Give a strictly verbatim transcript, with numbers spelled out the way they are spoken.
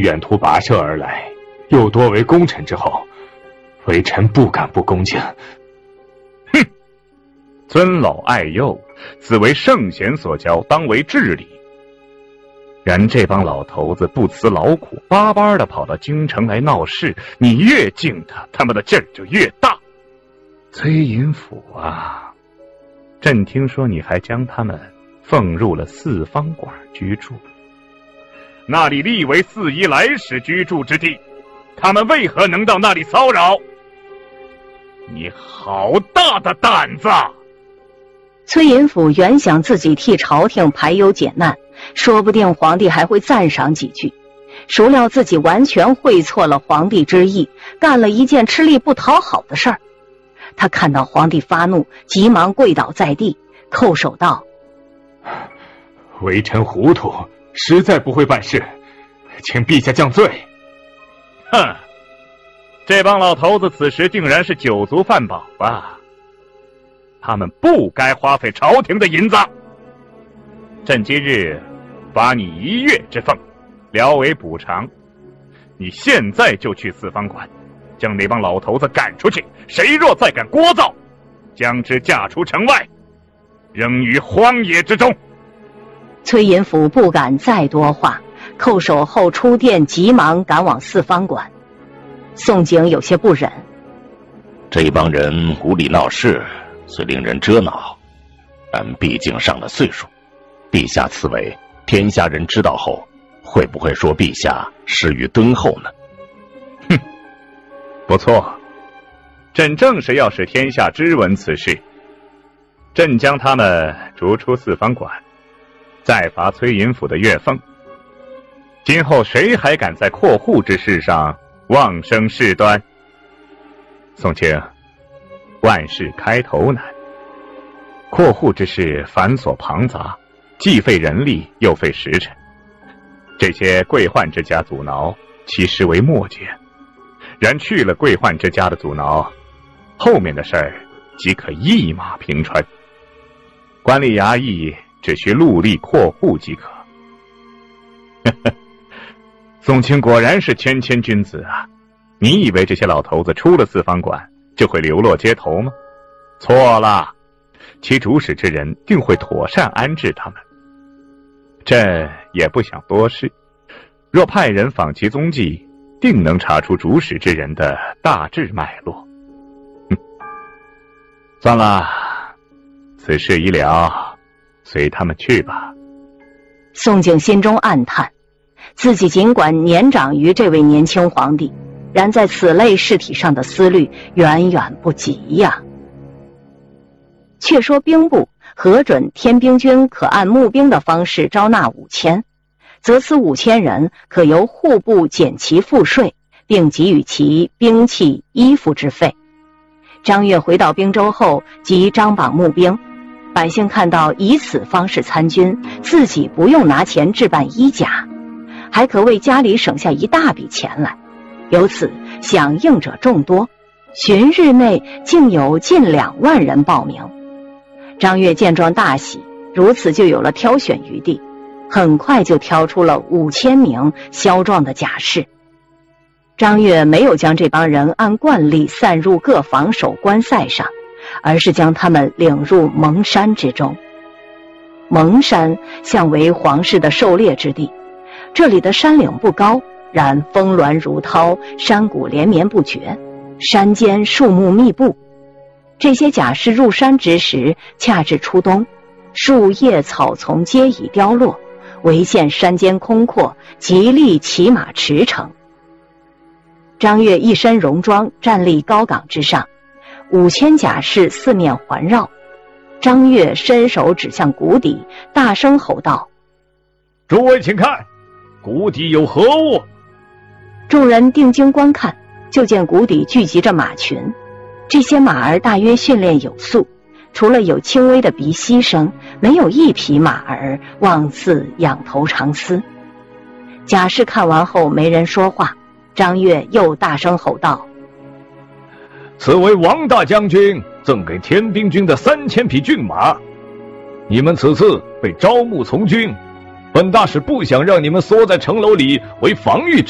远途跋涉而来，又多为功臣之后，微臣不敢不恭敬。 哼！尊老爱幼，此为圣贤所教，当为至理。然这帮老头子不辞劳苦，巴巴的跑到京城来闹事，你越敬他，他们的劲儿就越大。崔尹府啊，朕听说你还将他们奉入了四方馆居住，那里立为四夷来使居住之地，他们为何能到那里骚扰？你好大的胆子！ 崔尹府原想自己替朝廷排忧解难，说不定皇帝还会赞赏几句，孰料自己完全会错了皇帝之意，干了一件吃力不讨好的事儿。他看到皇帝发怒，急忙跪倒在地，叩首道： 微臣糊涂，实在不会办事，请陛下降罪。 哼，这帮老头子此时竟然是酒足饭饱吧？他们不该花费朝廷的银子。朕今日罚你一月之俸，聊为补偿。你现在就去四方馆，将那帮老头子赶出去，谁若再敢聒噪，将之架出城外，扔于荒野之中。 崔尹府不敢再多话，叩首后出殿，急忙赶往四方馆。宋璟有些不忍， 这帮人无理闹事，虽令人遮挠，但毕竟上了岁数，陛下此为，天下人知道后，会不会说陛下失于敦厚呢？ 哼，不错，朕正是要使天下知闻此事。朕将他们逐出四方馆，再罚崔尹府的月俸。今后谁还敢在扩户之事上妄生事端？宋卿，万事开头难，扩户之事繁琐庞杂，既费人力又费时辰。这些贵宦之家阻挠，其实为末节。然去了贵宦之家的阻挠，后面的事儿即可一马平川。官吏衙役只需戮力扩户即可。宋卿果然是谦谦君子啊！你以为这些老头子出了四方馆就会流落街头吗？错了，其主使之人定会妥善安置他们。朕也不想多事，若派人访其踪迹，定能查出主使之人的大致脉络。哼，算了，此事已了，随他们去吧。 宋璟心中暗叹，自己尽管年长于这位年轻皇帝，然在此类事体上的思虑远远不及呀。却说兵部核准天兵军可按募兵的方式招纳五千，则此五千人可由户部减其赋税，并给予其兵器衣服之费。张悦回到滨州后，即张榜募兵，百姓看到以此方式参军，自己不用拿钱置办衣甲，还可为家里省下一大笔钱来，由此响应者众多，旬日内竟有近两万人报名。张悦见状大喜，如此就有了挑选余地，很快就挑出了五千名骁壮的甲士。张悦没有将这帮人按惯例散入各防守关塞上，而是将他们领入蒙山之中。蒙山向为皇室的狩猎之地，这里的山岭不高，然峰峦如涛，山谷连绵不绝，山间树木密布。这些甲士入山之时，恰至初冬，树叶草丛皆已凋落，唯见山间空阔，极力骑马驰骋。张悦一身戎装，站立高岗之上，五千甲士四面环绕。张悦伸手指向谷底，大声吼道： 诸位请看，谷底有何物？ 众人定睛观看，就见谷底聚集着马群，这些马儿大约训练有素，除了有轻微的鼻息声，没有一匹马儿妄自仰头长嘶。甲士看完后没人说话，张悦又大声吼道： 此为王大将军赠给天兵军的三千匹骏马，你们此次被招募从军，本大使不想让你们缩在城楼里为防御之